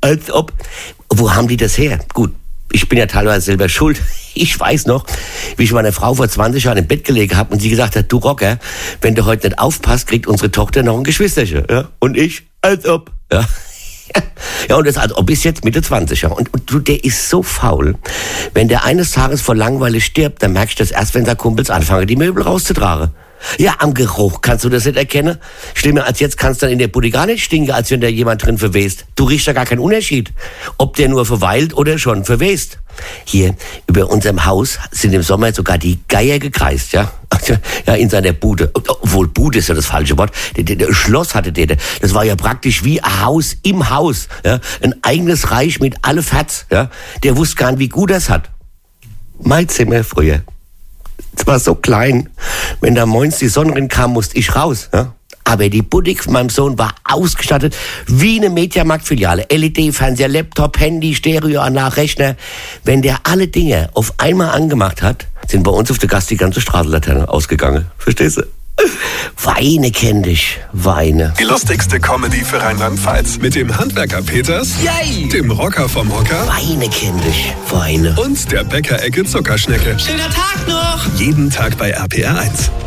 Als ob. Wo haben die das her? Gut, ich bin ja teilweise selber schuld. Ich weiß noch, wie ich meiner Frau vor 20 Jahren im Bett gelegen habe und sie gesagt hat, du Rocker, wenn du heute nicht aufpasst, kriegt unsere Tochter noch ein Geschwisterchen. Ja? Und ich, als ob. Ja. Ja, und das als ob ist jetzt Mitte 20. Ja. Und du, der ist so faul. Wenn der eines Tages vor Langeweile stirbt, dann merkst du das erst, wenn seine Kumpels anfangen, die Möbel rauszutragen. Ja, am Geruch kannst du das nicht erkennen. Schlimmer als jetzt kannst du dann in der Bude gar nicht stinken, als wenn da jemand drin verwest. Du riechst ja gar keinen Unterschied, ob der nur verweilt oder schon verwest. Hier, über unserem Haus sind im Sommer sogar die Geier gekreist, ja. Ja, in seiner Bude. Obwohl, Bude ist ja das falsche Wort. Der Schloss hatte der. Das war ja praktisch wie ein Haus im Haus, ja. Ein eigenes Reich mit alle Fatz, ja. Der wusste gar nicht, wie gut das hat. Mein Zimmer früher. Es war so klein. Wenn da morgens die Sonne rein kam, musste ich raus. Ja? Aber die Boutique von meinem Sohn war ausgestattet wie eine Mediamarkt-Filiale. LED-Fernseher, Laptop, Handy, Stereoanlage, Rechner. Wenn der alle Dinge auf einmal angemacht hat, sind bei uns auf der Gast die ganze Straßenlaterne ausgegangen. Verstehst du? Weine kenn dich, Weine. Die lustigste Comedy für Rheinland-Pfalz. Mit dem Handwerker Peters, Yay! Dem Rocker vom Hocker Weine kenn dich, Weine. und der Bäckerecke Zuckerschnecke. Schöner Tag noch! Jeden Tag bei RPR 1.